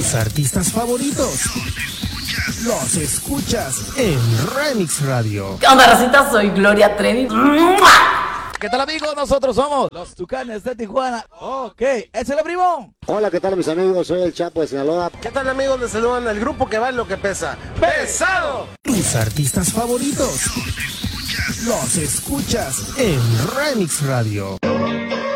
Tus artistas favoritos los escuchas en Remix Radio. ¿Qué onda, racita? Soy Gloria Trevi. ¿Qué tal, amigos? Nosotros somos los Tucanes de Tijuana. Ok, ¿es el primo? Hola, ¿qué tal, mis amigos? Soy el Chapo de Sinaloa. ¿Qué tal, amigos? Les saludan el grupo que vale lo que pesa. ¡Pesado! Tus artistas favoritos los escuchas en Remix Radio.